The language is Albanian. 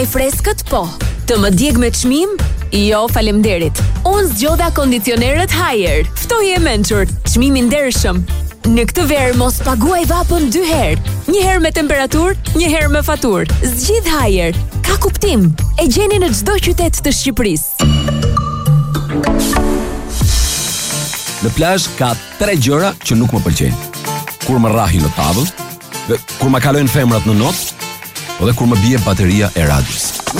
Vaj freskët, po. Të më djeg me çmim? Jo, faleminderit. Unë zgjodha kondicionerët Haier. Ftoje e mençur, çmimi ndershëm. Në këtë verë mos paguaj vapën 2 herë. 1 herë me temperaturë, 1 herë me faturë. Zgjidh Haier. Ka kuptim. E gjeni në çdo qytet të Shqipërisë. Në plazh ka 3 gjëra që nuk më pëlqejnë. Kur më rrahin në tavël, dhe kur më kalojnë femrat në notë, dhe kur më bie bateria e radios.